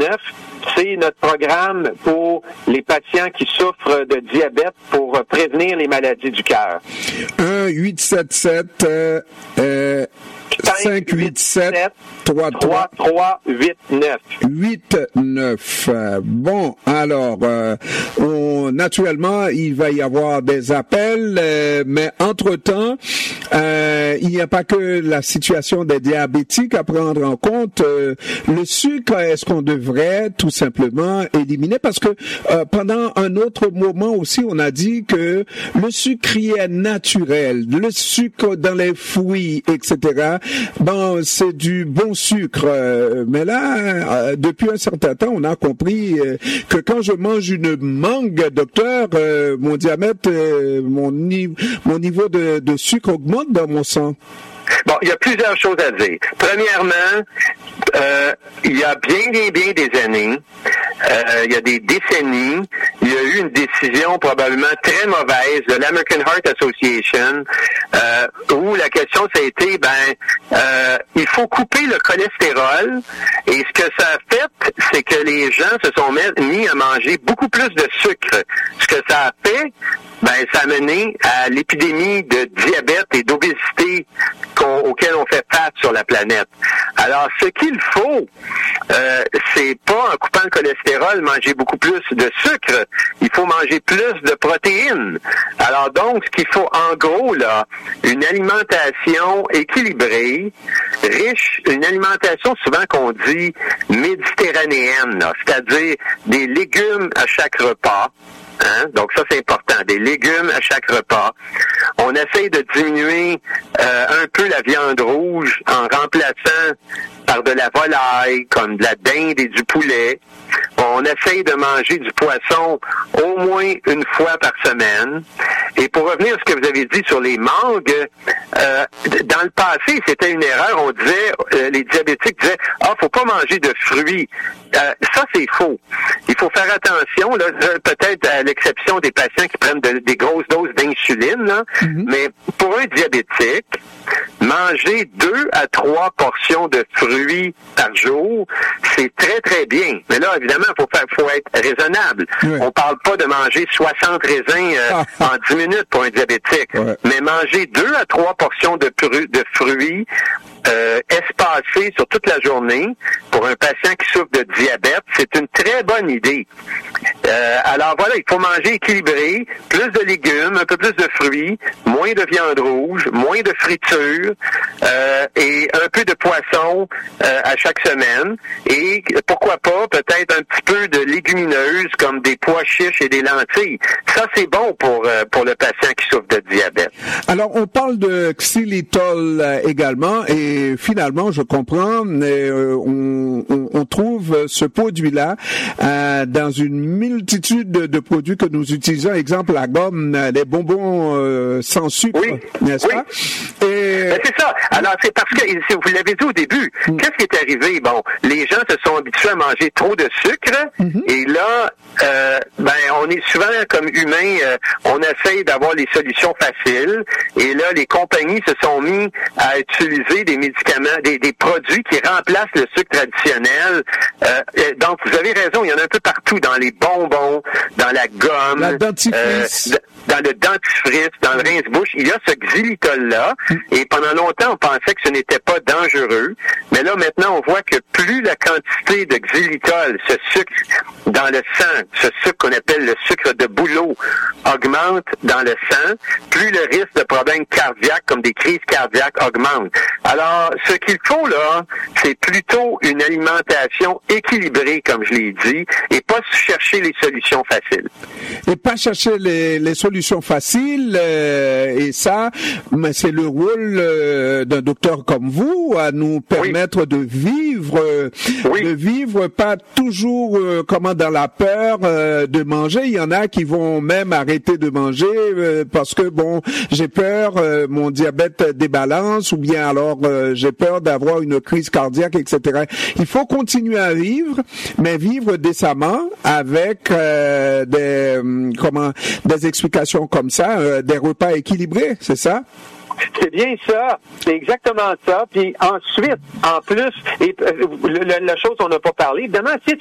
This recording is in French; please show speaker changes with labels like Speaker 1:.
Speaker 1: c'est notre programme pour les patients qui souffrent de diabète pour prévenir les maladies du cœur.
Speaker 2: 1-877 587
Speaker 1: 3389
Speaker 2: 89. Bon, alors, naturellement, il va y avoir des appels, mais entre-temps, il n'y a pas que la situation des diabétiques à prendre en compte. Le sucre, est-ce qu'on devrait tout simplement éliminer? Parce que pendant un autre moment aussi, on a dit que le sucrier naturel, le sucre dans les fruits, etc., bon, c'est du bon sucre. Mais là, depuis un certain temps, on a compris que quand je mange une mangue, docteur, mon diabète, mon niveau de sucre augmente dans mon sang.
Speaker 1: Bon, il y a plusieurs choses à dire. Premièrement, il y a bien des années, il y a des décennies, il y a eu une décision probablement très mauvaise de l'American Heart Association où la question ça a été, il faut couper le cholestérol et ce que ça a fait, c'est que les gens se sont mis à manger beaucoup plus de sucre. Ce que ça a fait, ça a mené à l'épidémie de diabète et d'obésité auquel on fait face sur la planète. Alors, ce qu'il faut, c'est pas en coupant le cholestérol manger beaucoup plus de sucre, il faut manger plus de protéines. Alors donc, ce qu'il faut en gros, là, une alimentation équilibrée, riche, une alimentation souvent qu'on dit méditerranéenne, là, c'est-à-dire des légumes à chaque repas. Donc ça, c'est important. Des légumes à chaque repas. On essaye de diminuer un peu la viande rouge en remplaçant par de la volaille, comme de la dinde et du poulet. On essaye de manger du poisson au moins une fois par semaine. Et pour revenir à ce que vous avez dit sur les mangues, dans le passé, c'était une erreur. On disait, les diabétiques disaient, faut pas manger de fruits. Ça, c'est faux. Il faut faire attention, là, peut-être à l'exception des patients qui prennent des grosses doses d'insuline, là, mais pour un diabétique, manger 2 à 3 portions de fruits par jour, c'est très, très bien. Mais là, évidemment, faut être raisonnable. Oui. On parle pas de manger 60 raisins en 10 minutes pour un diabétique, mais manger 2 à 3 portions de fruits espacées sur toute la journée pour un patient qui souffre de diabète, c'est une très bonne idée. Alors voilà, il faut manger équilibré, plus de légumes, un peu plus de fruits, moins de viande rouge, moins de friture et un peu de poisson à chaque semaine. Et pourquoi pas peut-être un petit peu de légumineuses comme des pois chiches et des lentilles. Ça, c'est bon pour le patient qui souffre de diabète.
Speaker 2: Alors, on parle de xylitol également et finalement, je comprends, on trouve ce produit-là dans une multitude de produits que nous utilisons. Exemple, la gomme, les bonbons sans sucre, n'est-ce pas?
Speaker 1: Et... c'est ça. Alors, c'est parce que, vous l'avez dit au début, qu'est-ce qui est arrivé? Bon, les gens se sont habitués à manger trop de sucre et là, on est souvent comme humains, on essaye d'avoir les solutions faciles et là, les compagnies se sont mis à utiliser des médicaments, des produits qui remplacent le sucre traditionnel. Donc, vous avez raison, il y en a un peu partout, dans les bonbons, dans la gomme,
Speaker 2: la dentifrice.
Speaker 1: Dans le dentifrice, dans le rince-bouche, il y a ce xylitol-là. Et pendant longtemps, on pensait que ce n'était pas dangereux. Mais là, maintenant, on voit que plus la quantité de xylitol, ce sucre dans le sang, ce sucre qu'on appelle le sucre de bouleau, augmente dans le sang, plus le risque de problèmes cardiaques, comme des crises cardiaques, augmente. Alors, ce qu'il faut, là, c'est plutôt une alimentation équilibrée, comme je l'ai dit, et pas chercher les solutions faciles.
Speaker 2: Et pas chercher les solutions faciles, et ça, mais c'est le rôle d'un docteur comme vous, à nous permettre de vivre pas toujours dans la peur de manger. Il y en a qui vont même arrêter de manger parce que j'ai peur, mon diabète débalance, ou bien alors j'ai peur d'avoir une crise cardiaque, etc. Il faut continuer à vivre, mais vivre décemment avec des explications comme ça, des repas équilibrés, c'est ça?
Speaker 1: C'est bien ça, c'est exactement ça. Puis ensuite, en plus, et la chose qu'on n'a pas parlé, évidemment, si